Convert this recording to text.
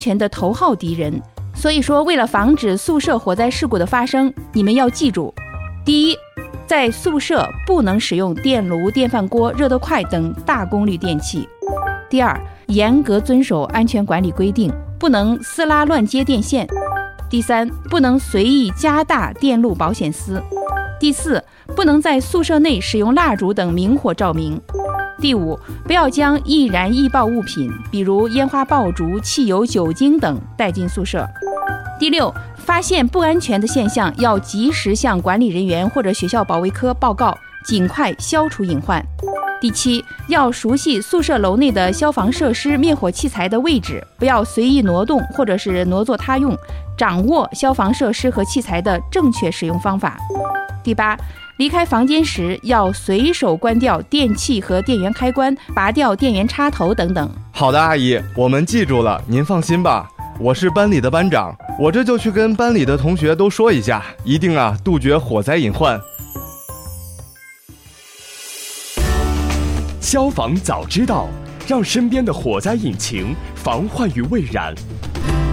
全的头号敌人。所以说，为了防止宿舍火灾事故的发生，你们要记住：第一，在宿舍不能使用电炉、电饭锅、热得快等大功率电器；第二，严格遵守安全管理规定，不能撕拉乱接电线；第三，不能随意加大电路保险丝；第四，不能在宿舍内使用蜡烛等明火照明；第五，不要将易燃易爆物品，比如烟花爆竹、汽油、酒精等带进宿舍；第六，发现不安全的现象要及时向管理人员或者学校保卫科报告，尽快消除隐患；第七，要熟悉宿舍楼内的消防设施、灭火器材的位置，不要随意挪动或者是挪作他用，掌握消防设施和器材的正确使用方法；第八，离开房间时要随手关掉电器和电源开关，拔掉电源插头等等。 好的，阿姨，我们记住了，您放心吧。我是班里的班长，我这就去跟班里的同学都说一下，一定杜绝火灾隐患。 消防早知道，让身边的火灾引擎防患于未然。